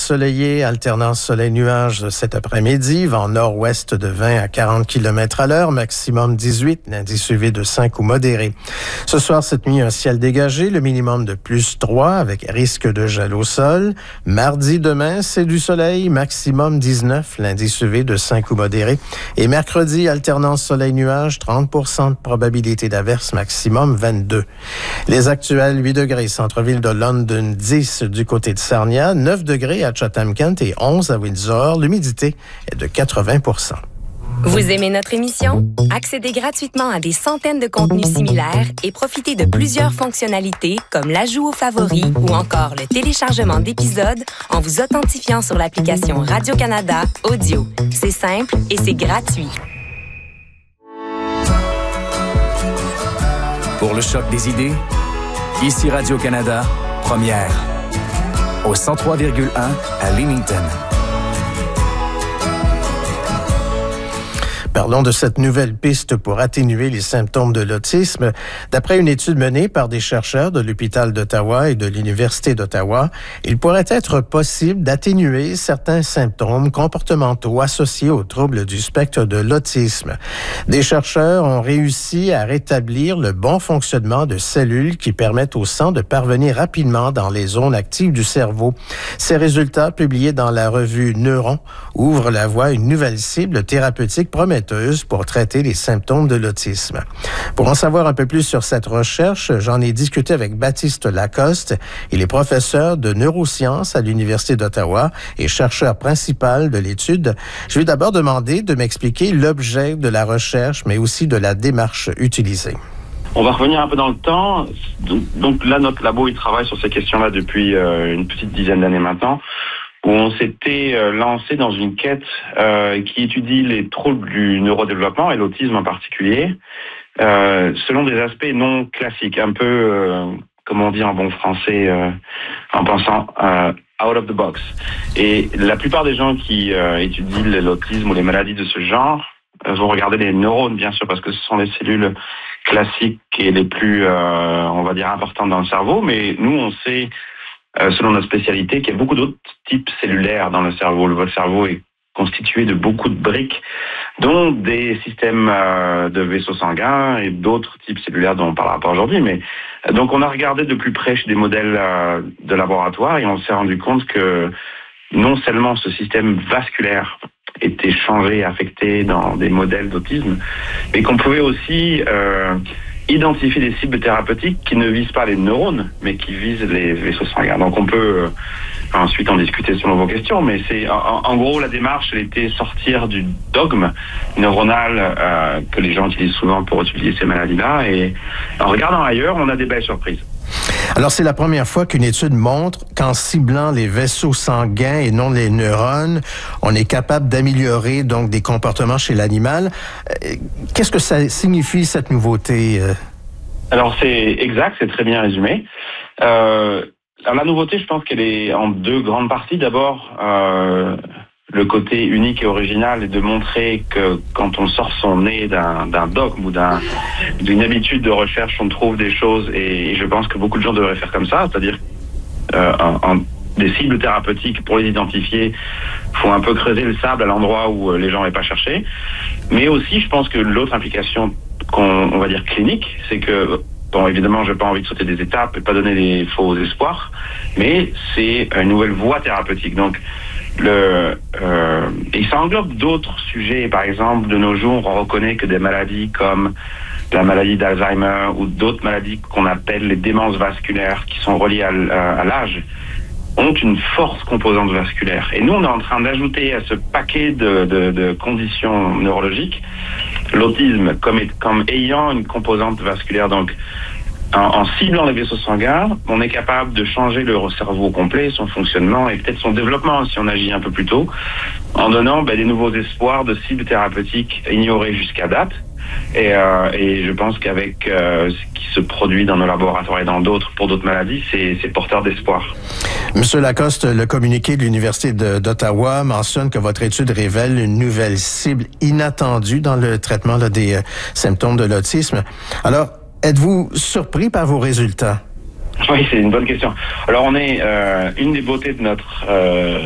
ensoleillé, alternance soleil-nuage cet après-midi, vent nord-ouest de 20 à 40 km à l'heure, maximum 18, l'indice UV de 5 ou modéré. Ce soir, cette nuit, un ciel dégagé, le minimum de plus 3 avec risque de gel au sol. Mardi, demain, c'est du soleil, maximum 19, l'indice UV de 5 ou modéré. Et mercredi, alternance soleil-nuage, 30% de probabilité d'averse, maximum 22. Les actuels 8 degrés, centre-ville de London, 10 du côté de Sarnia, 9 degrés à Chatham-Kent et 11 à Windsor. L'humidité est de 80%. Vous aimez notre émission? Accédez gratuitement à des centaines de contenus similaires et profitez de plusieurs fonctionnalités comme l'ajout aux favoris ou encore le téléchargement d'épisodes en vous authentifiant sur l'application Radio-Canada Audio. C'est simple et c'est gratuit. Pour le choc des idées, ici Radio-Canada, première, au 103,1 à Leamington. Parlons de cette nouvelle piste pour atténuer les symptômes de l'autisme. D'après une étude menée par des chercheurs de l'hôpital d'Ottawa et de l'Université d'Ottawa, il pourrait être possible d'atténuer certains symptômes comportementaux associés aux troubles du spectre de l'autisme. Des chercheurs ont réussi à rétablir le bon fonctionnement de cellules qui permettent au sang de parvenir rapidement dans les zones actives du cerveau. Ces résultats, publiés dans la revue Neuron, ouvrent la voie à une nouvelle cible thérapeutique prometteuse pour traiter les symptômes de l'autisme. Pour en savoir un peu plus sur cette recherche, j'en ai discuté avec Baptiste Lacoste. Il est professeur de neurosciences à l'Université d'Ottawa et chercheur principal de l'étude. Je vais d'abord demander de m'expliquer l'objet de la recherche, mais aussi de la démarche utilisée. On va revenir un peu dans le temps. Donc là, notre labo, il travaille sur ces questions-là depuis une petite dizaine d'années maintenant, où on s'était lancé dans une quête qui étudie les troubles du neurodéveloppement et l'autisme en particulier, selon des aspects non classiques, un peu, comme on dit en bon français, en pensant out of the box. Et la plupart des gens qui étudient l'autisme ou les maladies de ce genre vont regarder les neurones, bien sûr, parce que ce sont les cellules classiques et les plus, on va dire, importantes dans le cerveau. Mais nous, on sait, selon notre spécialité, qu'il y a beaucoup d'autres types cellulaires dans le cerveau. Votre cerveau est constitué de beaucoup de briques, dont des systèmes de vaisseaux sanguins et d'autres types cellulaires dont on ne parlera pas aujourd'hui. Mais donc, on a regardé de plus près chez des modèles de laboratoire et on s'est rendu compte que non seulement ce système vasculaire était changé, affecté dans des modèles d'autisme, mais qu'on pouvait aussi identifier des cibles thérapeutiques qui ne visent pas les neurones, mais qui visent les vaisseaux sanguins. Donc on peut ensuite en discuter selon vos questions, mais c'est en gros la démarche, elle était sortir du dogme neuronal que les gens utilisent souvent pour étudier ces maladies-là, et en regardant ailleurs, on a des belles surprises. Alors, c'est la première fois qu'une étude montre qu'en ciblant les vaisseaux sanguins et non les neurones, on est capable d'améliorer donc des comportements chez l'animal. Qu'est-ce que ça signifie, cette nouveauté? Alors, c'est exact, c'est très bien résumé. Alors, la nouveauté, je pense qu'elle est en deux grandes parties. D'abord, le côté unique et original est de montrer que quand on sort son nez d'un dogme ou d'une habitude de recherche, on trouve des choses, et je pense que beaucoup de gens devraient faire comme ça, c'est-à-dire des cibles thérapeutiques, pour les identifier, il faut un peu creuser le sable à l'endroit où les gens n'avaient pas cherché. Mais aussi, je pense que l'autre implication on va dire clinique, c'est que, bon, évidemment, je n'ai pas envie de sauter des étapes et pas donner des faux espoirs, mais c'est une nouvelle voie thérapeutique. Donc, et ça englobe d'autres sujets. Par exemple, de nos jours, on reconnaît que des maladies comme la maladie d'Alzheimer ou d'autres maladies qu'on appelle les démences vasculaires, qui sont reliées à l'âge, ont une forte composante vasculaire. Et nous, on est en train d'ajouter à ce paquet de conditions neurologiques l'autisme comme ayant une composante vasculaire. Donc, en ciblant les vaisseaux sanguins, on est capable de changer le cerveau complet, son fonctionnement et peut-être son développement si on agit un peu plus tôt, en donnant des nouveaux espoirs de cibles thérapeutiques ignorées jusqu'à date. Et je pense qu'avec ce qui se produit dans nos laboratoires et dans d'autres, pour d'autres maladies, c'est porteur d'espoir. Monsieur Lacoste, le communiqué de l'Université d'Ottawa mentionne que votre étude révèle une nouvelle cible inattendue dans le traitement des symptômes de l'autisme. Alors, êtes-vous surpris par vos résultats? Oui, c'est une bonne question. Alors, on est une des beautés de notre